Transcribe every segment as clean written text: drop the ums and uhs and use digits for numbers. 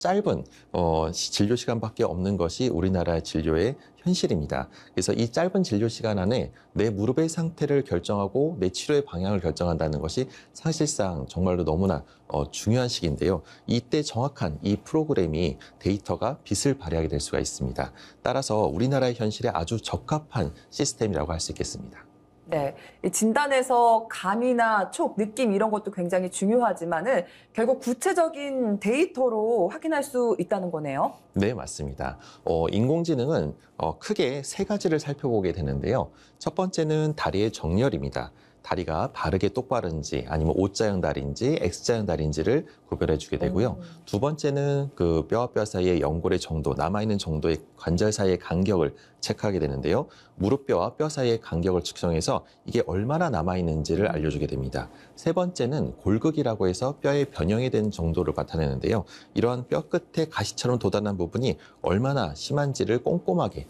짧은 진료 시간밖에 없는 것이 우리나라의 진료의 현실입니다. 그래서 이 짧은 진료 시간 안에 내 무릎의 상태를 결정하고 내 치료의 방향을 결정한다는 것이 사실상 정말로 너무나 중요한 시기인데요. 이때 정확한 이 프로그램이 데이터가 빛을 발휘하게 될 수가 있습니다. 따라서 우리나라의 현실에 아주 적합한 시스템이라고 할 수 있겠습니다. 네, 이 진단에서 감이나 촉, 느낌 이런 것도 굉장히 중요하지만은 결국 구체적인 데이터로 확인할 수 있다는 거네요. 네, 맞습니다. 인공지능은 크게 세 가지를 살펴보게 되는데요. 첫 번째는 다리의 정렬입니다. 다리가 바르게 똑바른지 아니면 O자형 다리인지 X자형 다리인지를 구별해 주게 되고요. 두 번째는 그 뼈와 뼈 사이의 연골의 정도, 남아있는 정도의 관절 사이의 간격을 체크하게 되는데요. 무릎뼈와 뼈 사이의 간격을 측정해서 이게 얼마나 남아있는지를 알려주게 됩니다. 세 번째는 골극이라고 해서 뼈의 변형이 된 정도를 나타내는데요. 이러한 뼈 끝에 가시처럼 돋아난 부분이 얼마나 심한지를 꼼꼼하게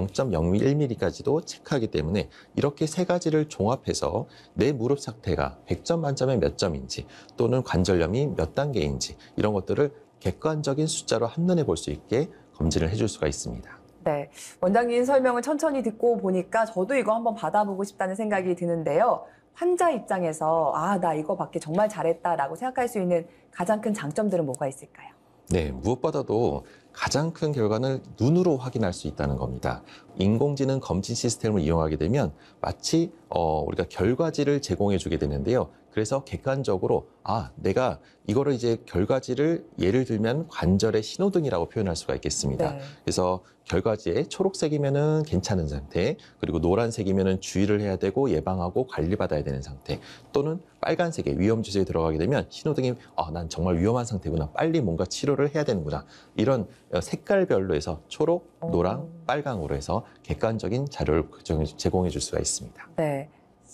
0.01mm까지도 체크하기 때문에 이렇게 세 가지를 종합해서 내 무릎 상태가 100점 만점에 몇 점인지 또는 관절염이 몇 단계인지 이런 것들을 객관적인 숫자로 한눈에 볼 수 있게 검진을 해줄 수가 있습니다. 네, 원장님 설명을 천천히 듣고 보니까 저도 이거 한번 받아보고 싶다는 생각이 드는데요. 환자 입장에서 나 이거 받기 정말 잘했다라고 생각할 수 있는 가장 큰 장점들은 뭐가 있을까요? 네, 무엇보다도 가장 큰 결과는 눈으로 확인할 수 있다는 겁니다. 인공지능 검진 시스템을 이용하게 되면 마치 우리가 결과지를 제공해 주게 되는데요. 그래서 객관적으로 내가 이거를 이제 결과지를 예를 들면 관절의 신호등이라고 표현할 수가 있겠습니다. 네. 그래서 결과지에 초록색이면은 괜찮은 상태, 그리고 노란색이면은 주의를 해야 되고 예방하고 관리받아야 되는 상태, 또는 빨간색의 위험 지수에 들어가게 되면 신호등이 난 정말 위험한 상태구나, 빨리 뭔가 치료를 해야 되는구나, 이런 색깔별로 해서 초록, 노랑, 빨강으로 해서 객관적인 자료를 제공해 줄 수가 있습니다. 네.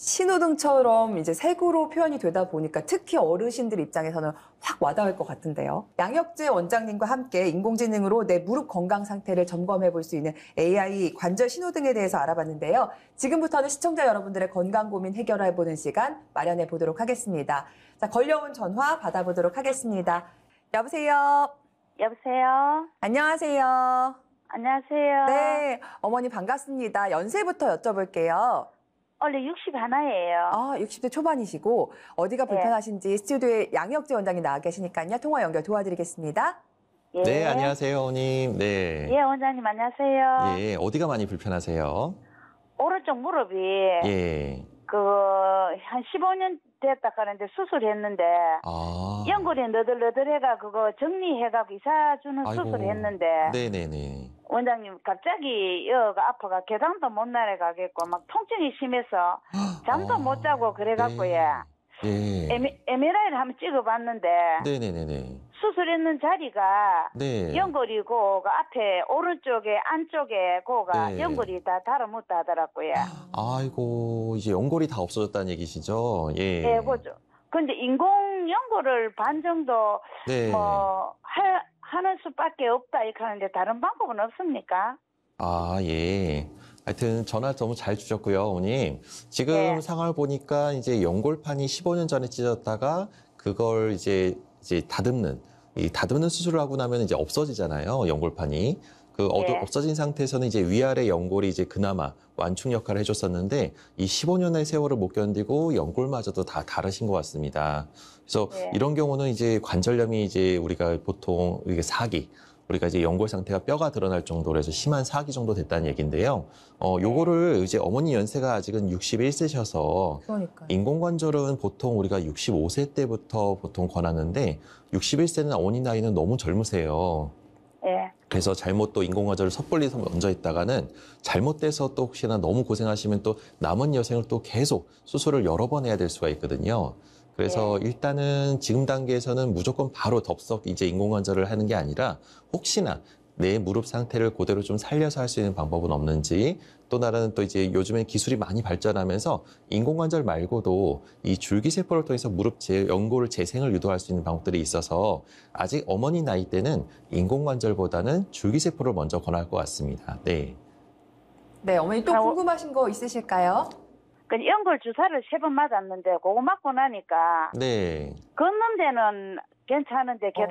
신호등처럼 이제 색으로 표현이 되다 보니까 특히 어르신들 입장에서는 확 와닿을 것 같은데요. 양혁재 원장님과 함께 인공지능으로 내 무릎 건강 상태를 점검해 볼 수 있는 AI 관절 신호등에 대해서 알아봤는데요. 지금부터는 시청자 여러분들의 건강 고민 해결해 보는 시간 마련해 보도록 하겠습니다. 자, 걸려온 전화 받아보도록 하겠습니다. 여보세요? 여보세요? 안녕하세요. 안녕하세요. 네, 어머니 반갑습니다. 연세부터 여쭤볼게요. 원래 61예요. 60대 초반이시고 어디가 불편하신지 스튜디오에 양혁재 원장님 나와 계시니까요. 통화 연결 도와드리겠습니다. 예. 네, 안녕하세요, 어머님. 네. 예, 원장님 안녕하세요. 예, 어디가 많이 불편하세요? 오른쪽 무릎이 예. 한 15년 됐다 하는데 수술했는데 연골이 너덜너덜해가 그거 정리해가고 이사 주는 수술했는데 네네네. 원장님 갑자기 여가 아파가 계단도 못 내려가겠고 막 통증이 심해서 잠도 못 자고 그래갖고 예. MRI를 한번 찍어봤는데 네네네네. 수술했는 자리가 네. 연골이고 그 앞에 오른쪽에 안쪽에 그가 연골이 다 달아붙다 하더라고요. 아이고, 이제 연골이 다 없어졌다는 얘기시죠? 예. 예, 그죠. 근데 인공 연골을 반 정도 하는 수밖에 없다 이렇게 하는데 다른 방법은 없습니까? 예. 하여튼 전화 너무 잘 주셨고요, 어머님. 지금 상황을 보니까 이제 연골판이 15년 전에 찢어졌다가 그걸 이제 다듬는 수술을 하고 나면 이제 없어지잖아요, 연골판이. 없어진 상태에서는 이제 위아래 연골이 이제 그나마 완충 역할을 해줬었는데 이 15년의 세월을 못 견디고 연골마저도 다 다르신 것 같습니다. 그래서 이런 경우는 이제 관절염이 이제 우리가 보통 이게 우리가 이제 연골 상태가 뼈가 드러날 정도로 해서 심한 사기 정도 됐다는 얘기인데요. 요거를 이제 어머니 연세가 아직은 61세셔서 인공관절은 보통 우리가 65세 때부터 보통 권하는데 61세는 어머니 나이는 너무 젊으세요. 그래서 잘못 또 인공관절을 섣불리 먼저 했다가는 잘못돼서 또 혹시나 너무 고생하시면 또 남은 여생을 또 계속 수술을 여러 번 해야 될 수가 있거든요. 그래서 일단은 지금 단계에서는 무조건 바로 덥석 이제 인공관절을 하는 게 아니라 혹시나 내 무릎 상태를 그대로 좀 살려서 할 수 있는 방법은 없는지, 또 다른 또 이제 요즘에 기술이 많이 발전하면서 인공관절 말고도 이 줄기세포를 통해서 연골 재생을 유도할 수 있는 방법들이 있어서 아직 어머니 나이 때는 인공관절보다는 줄기세포를 먼저 권할 것 같습니다. 네. 네, 어머니 또 궁금하신 거 있으실까요? 연골 주사를 3번 맞았는데 그거 맞고 나니까 걷는 데는 괜찮은데